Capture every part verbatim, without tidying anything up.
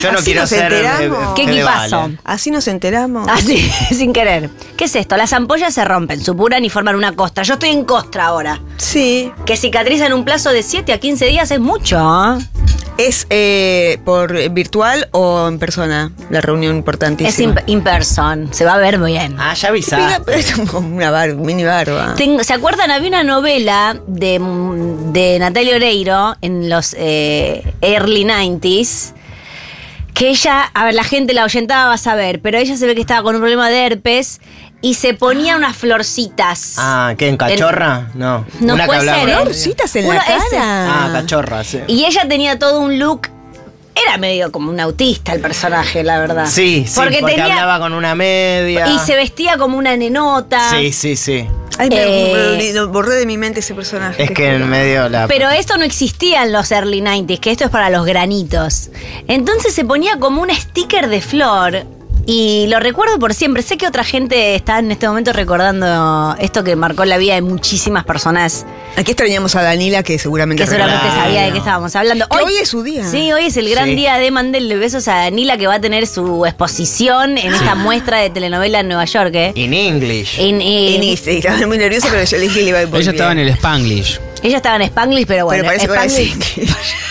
Yo no Así quiero nos ser... enteramos. ¿Qué equipazo? Vale. Así nos enteramos. Así, sin querer. ¿Qué es esto? Las ampollas se rompen, supuran y forman una costra. Yo estoy en costra ahora. Sí. Que cicatriza en un plazo de siete a quince días es mucho, ¿eh? ¿Es eh, por virtual o en persona la reunión importantísima? Es in, in person, se va a ver bien. Ah, ya Mira, avisá. pero es como una bar, mini barba. Tengo- ¿Se acuerdan? Había una novela de, de Natalia Oreiro en los eh, early nineties que ella, a ver, la gente la ahuyentaba, vas a ver, pero ella se ve que estaba con un problema de herpes y se ponía unas florcitas. Ah, ¿qué? ¿En cachorra? No. No Una que puede hablaba ser, con- ¿eh? Florcitas en Uno- la ese. cara. Ah, cachorra, sí. Y ella tenía todo un look. Era medio como un autista el personaje, la verdad. Sí, sí, porque, porque, tenía, hablaba con una media. y se vestía como una nenota. Sí, sí, sí. Ay, me, Eh, me- lo borré de mi mente ese personaje. Es te que en juro. medio la... Pero esto no existía en los early nineties, que esto es para los granitos. Entonces se ponía como un sticker de flor. Y lo recuerdo por siempre. Sé que otra gente está en este momento recordando esto que marcó la vida de muchísimas personas Aquí extrañamos a Danila, que seguramente que seguramente Claro. sabía de qué estábamos hablando. Que hoy es su día. Sí, hoy es el gran Sí. día de mandarle besos a Danila, que va a tener su exposición en esta muestra de telenovela en Nueva York. ¿eh? In English. En- Y en- ni- sí, estaba muy nerviosa, pero yo le dije que le iba a ir muy Ella estaba en bien. el Spanglish. ella estaba en Spanglish, pero bueno. Pero parece que ahora Spanglish sí.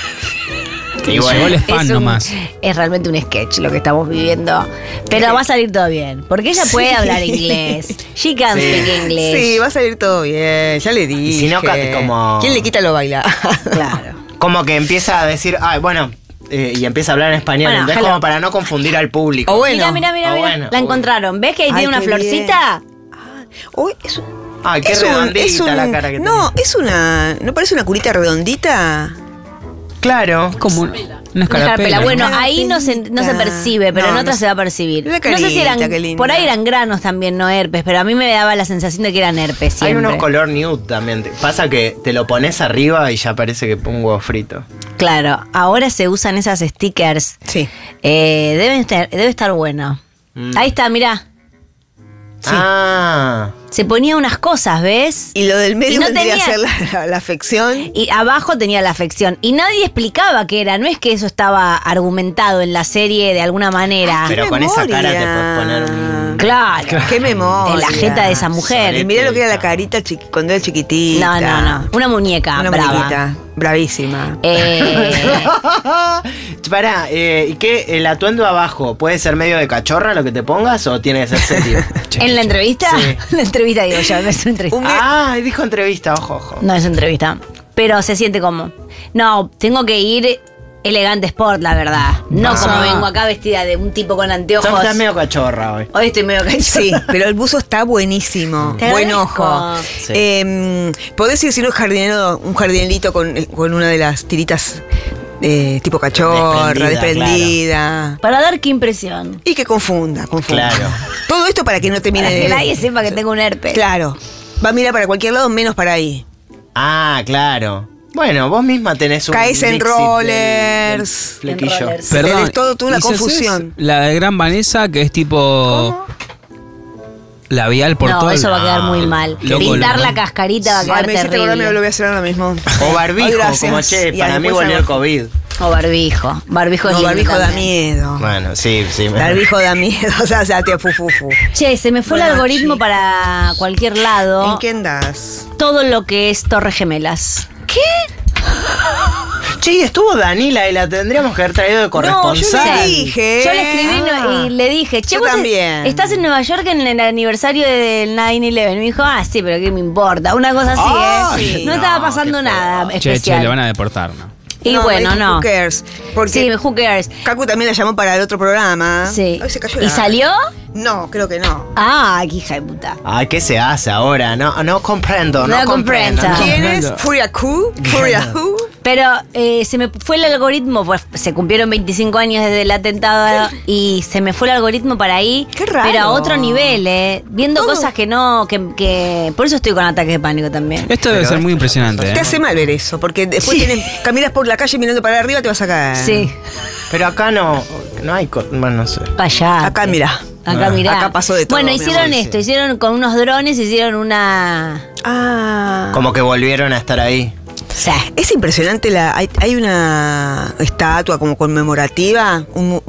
Y Llegó bueno, el spam es, un- nomás. es realmente un sketch lo que estamos viviendo. Pero va a salir todo bien. Porque ella puede Sí. hablar inglés. She can Sí. speak English. Sí, va a salir todo bien, ya le dije. Y si no, ca- como- ¿Quién le quita lo bailado? Claro. como que empieza a decir, ay, bueno, eh, y empieza a hablar en español. Bueno, Entonces, hello. como para no confundir al público. O bueno. Mira, mira, mira, Ah, mira. bueno. La encontraron. ¿Ves que ahí Ay, tiene una qué florcita? Uy, es un, Ay, qué es un- redondita es un- la cara que No, es una. ¿No parece una curita redondita? Claro. Como una, una Una escarapela. escarapela. ¿no? Bueno, Una ahí no se, no se escarapelita. percibe, pero No, en no otras se- se va a percibir. Una No sé si carita, eran. qué linda. Por ahí eran granos también, no herpes, pero a mí me daba la sensación de que eran herpes. Hay Siempre. unos color nude también. Te- Pasa que te lo pones arriba y ya parece que pongo un huevo frito. Claro, ahora se usan esas stickers. Sí. Eh, deben estar- debe estar bueno. Mm. Ahí está, mirá. Ah. Se ponía unas cosas, ¿ves? Y lo del Y medio no vendría tenía- a ser la, la- la afección. Y abajo tenía la afección. Y nadie explicaba qué era. No es que eso estaba argumentado en la serie de alguna manera. Pero con esa cara te memoria. puedes poner un... Claro. Qué memoria. En la jeta de esa mujer. Y mirá lo que era la carita chiqui- cuando era chiquitita. No, no, no. Una muñeca Una brava. muñequita. Bravísima. Eh, Pará, eh, ¿y qué? ¿El atuendo abajo puede ser medio de cachorra lo que te pongas o tiene que ser sentido? ¿En la entrevista? Sí. La entrevista digo yo, no es una entrevista. Un- Ah, dijo entrevista, ojo, ojo. No es entrevista. Pero se siente como. No, tengo que ir elegante sport, la verdad. No Vas como a- vengo acá vestida de un tipo con anteojos. Estás medio cachorra hoy. Hoy estoy medio cachorra. Sí, pero el buzo está buenísimo. Te Buen agradezco. ojo. Sí. Eh, ¿Podés ir si no es jardinero, un jardinelito con, con una de las tiritas eh, tipo cachorra, Desprendida, desprendida? Para dar qué impresión. Y que confunda, confunda. Claro. Todo esto para que no te Para mire que de- nadie sepa que tengo un herpes. Claro. Va a mirar para cualquier lado, menos para ahí. Ah, claro. Bueno, vos misma tenés un... Caes en Dixit del- rollers. del flequillo. En rollers. Perdón. Es todo- toda una ¿y si haces confusión. La de Gran Vanessa, que es tipo. Labial por No, todo el- eso va a quedar muy Ah, mal. loco, Pintar loco. la cascarita va a Ay, quedar me hiciste acordar, me lo terrible. voy a hacer ahora mismo. O barbijo, Ay, gracias. como che, Y para mí después volvió el hago- COVID. O barbijo. Barbijo es No, lindo barbijo da también. miedo. Bueno, sí, sí. me- Barbijo da miedo. O sea, o sea, te fu, fu, fu. Che, se me fue el Bueno, algoritmo chicos. para cualquier lado. ¿En qué andás? Todo lo que es Torres Gemelas. Che, y estuvo Danila y la tendríamos que haber traído de corresponsal. yo le dije. Yo le escribí no- Ah. y le dije, che, Yo vos es- también. estás en Nueva York en el aniversario del nueve once. Me dijo, ah, sí, pero ¿qué me importa? Una cosa así, Ay, ¿eh? No, no, estaba pasando qué nada Che, especial. che, le van a deportar, ¿no? Y No, bueno, me dijo, no. Who cares? Porque Sí, who cares. Cacu también la llamó para el otro programa. Sí. Ay, se cayó ¿Y la- salió? No, creo que no. Ah, qué hija de puta. Ay, ¿qué se hace ahora? No, no comprendo, no, No comprendo. comprendo. no. ¿Quién es? Fernando. Furia Q. Furia Who. Pero eh, se me fue el algoritmo, pues se cumplieron veinticinco años desde el atentado y se me fue el algoritmo para ahí. Qué raro. Pero a otro nivel, ¿eh? Viendo Todo. cosas que no, que, que... Por eso estoy con ataques de pánico también. Esto debe Pero ser muy esto- impresionante, ¿eh? Te hace mal ver eso, porque después Sí. tenés- caminas por la calle mirando para arriba, te vas a caer. Sí, Pero acá no, no hay... co- Bueno, no sé. para allá. Acá mirá. Acá Ah. mirá. Acá pasó de todo, Bueno, mi hicieron amor, esto, sí. hicieron con unos drones, hicieron una... Ah. Como que volvieron a estar ahí. Sí. Es impresionante, la, hay, hay una estatua como conmemorativa, un,